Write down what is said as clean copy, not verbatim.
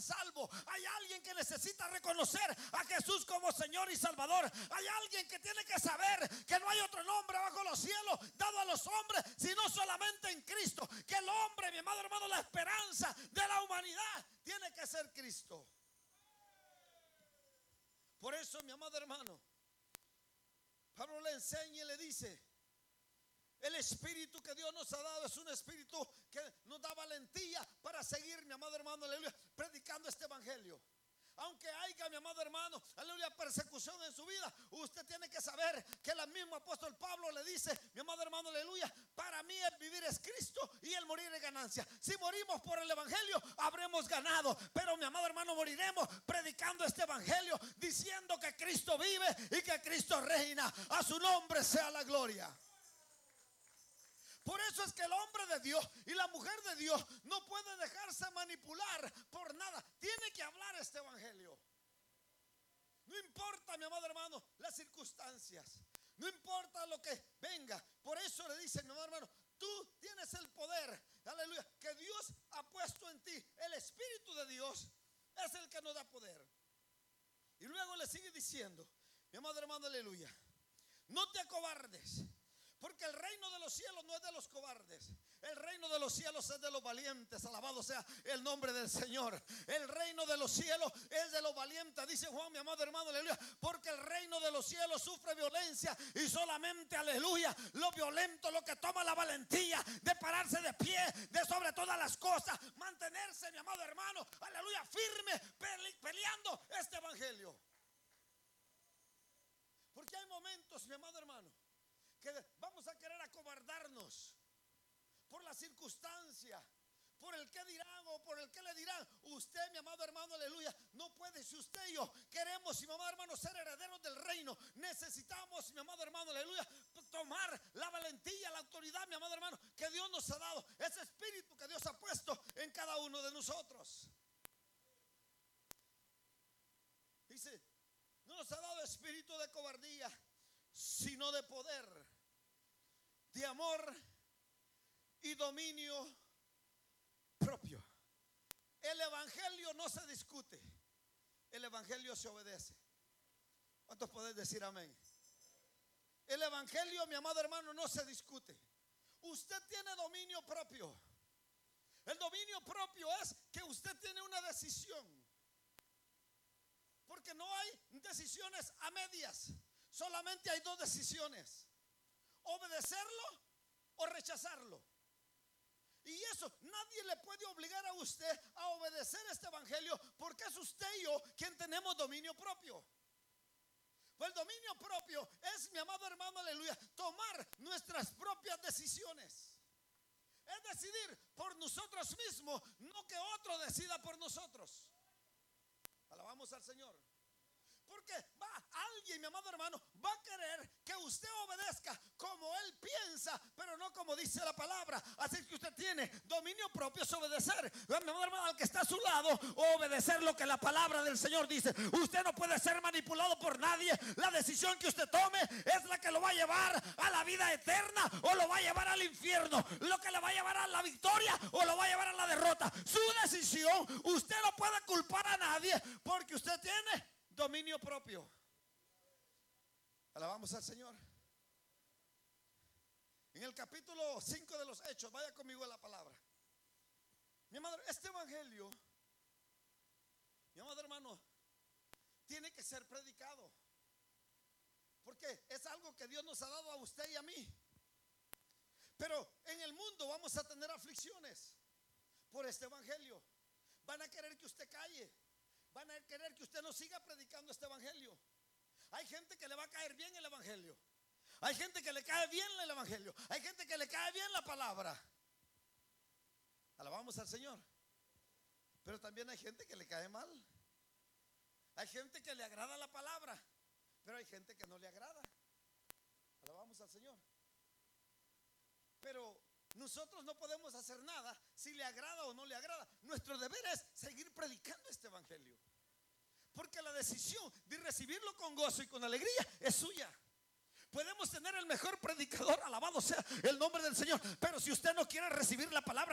salvo. Hay alguien que necesita reconocer a Jesús como Señor y Salvador. Hay alguien que tiene que saber que no hay otro nombre bajo los cielos dado a los hombres, sino solamente en Cristo. Que el hombre, mi amado hermano, la esperanza de la humanidad tiene que ser Cristo. Por eso, mi amado hermano, Pablo le enseña y le dice: el espíritu que Dios nos ha dado es un espíritu que nos da valentía para seguir, mi amado hermano, aleluya, predicando este evangelio. Aunque haya, mi amado hermano, aleluya, persecución en su vida, usted tiene que saber que el mismo apóstol Pablo le dice: mi amado hermano, aleluya, para mí el vivir es Cristo y el morir es ganancia. Si morimos por el evangelio, habremos ganado. Pero, mi amado hermano, moriremos predicando este evangelio, diciendo que Cristo vive y que Cristo reina. A su nombre sea la gloria. Por eso es que el hombre de Dios y la mujer de Dios no puede dejarse manipular por nada. Tiene que hablar este evangelio. No importa, mi amado hermano, las circunstancias. No importa lo que venga. Por eso le dice, mi amado hermano, tú tienes el poder, aleluya, que Dios ha puesto en ti. El Espíritu de Dios es el que nos da poder. Y luego le sigue diciendo, mi amado hermano, aleluya, no te acobardes. Porque el reino de los cielos no es de los cobardes. El reino de los cielos es de los valientes. Alabado sea el nombre del Señor. El reino de los cielos es de los valientes. Dice Juan, mi amado hermano, aleluya. Porque el reino de los cielos sufre violencia. Y solamente, aleluya, lo violento, lo que toma la valentía de pararse de pie, de sobre todas las cosas, mantenerse, mi amado hermano, aleluya, firme, peleando este evangelio. Porque hay momentos, mi amado hermano, que vamos a querer acobardarnos por la circunstancia, por el que dirán o por el que le dirán. Usted, mi amado hermano, aleluya, no puede. Si usted y yo queremos, mi amado hermano, ser herederos del reino, necesitamos, mi amado hermano, aleluya, tomar la valentía, la autoridad, mi amado hermano, que Dios nos ha dado, ese espíritu que Dios ha puesto en cada uno de nosotros. Dice, no nos ha dado espíritu de cobardía, sino de poder, de amor y dominio propio. El evangelio no se discute, el evangelio se obedece. ¿Cuántos pueden decir amén? El evangelio, mi amado hermano, no se discute. Usted tiene dominio propio. El dominio propio es que usted tiene una decisión. Porque no hay decisiones a medias. Solamente hay dos decisiones: obedecerlo o rechazarlo. Y eso, nadie le puede obligar a usted a obedecer este evangelio, porque es usted y yo quien tenemos dominio propio. Pues el dominio propio es, mi amado hermano, aleluya, tomar nuestras propias decisiones. Es decidir por nosotros mismos, no que otro decida por nosotros. Alabamos al Señor. Porque alguien, mi amado hermano, va a querer que usted obedezca como él piensa, pero no como dice la palabra. Así que usted tiene dominio propio, es obedecer, mi amado hermano, al que está a su lado, o obedecer lo que la palabra del Señor dice. Usted no puede ser manipulado por nadie. La decisión que usted tome es la que lo va a llevar a la vida eterna o lo va a llevar al infierno, lo que le va a llevar a la victoria o lo va a llevar a la derrota. Su decisión. Usted no puede culpar a nadie porque usted tiene dominio propio. Alabamos al Señor. En el capítulo 5 de los Hechos, vaya conmigo a la palabra. Mi amado, este evangelio, mi amado hermano, tiene que ser predicado, porque es algo que Dios nos ha dado a usted y a mí. Pero en el mundo vamos a tener aflicciones por este evangelio. Van a querer que usted calle. Van a querer que usted no siga predicando este evangelio. Hay gente que le va a caer bien el evangelio. Hay gente que le cae bien el evangelio. Hay gente que le cae bien la palabra. Alabamos al Señor. Pero también hay gente que le cae mal. Hay gente que le agrada la palabra, pero hay gente que no le agrada. Alabamos al Señor. Pero nosotros no podemos hacer nada si le agrada o no le agrada. Nuestro deber es seguir predicando este evangelio, porque la decisión de recibirlo con gozo y con alegría es suya. Podemos tener el mejor predicador, alabado sea el nombre del Señor, pero si usted no quiere recibir la palabra